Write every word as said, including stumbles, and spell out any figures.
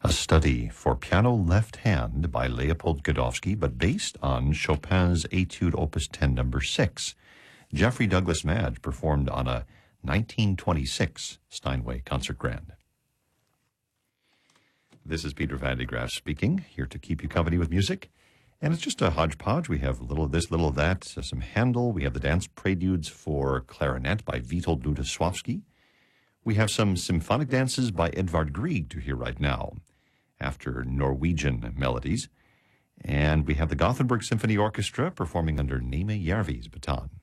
a study for piano left hand by Leopold Godowsky, but based on Chopin's Etude Opus ten, number six. Jeffrey Douglas Madge performed on a nineteen twenty-six Steinway Concert Grand. This is Peter Van de Graaf speaking, here to keep you company with music. And it's just a hodgepodge. We have a little of this, little of that, some Handel. We have the dance preludes for clarinet by Witold Lutoslawski. We have some symphonic dances by Edvard Grieg to hear right now, after Norwegian melodies. And we have the Gothenburg Symphony Orchestra performing under Neme Järvi's baton.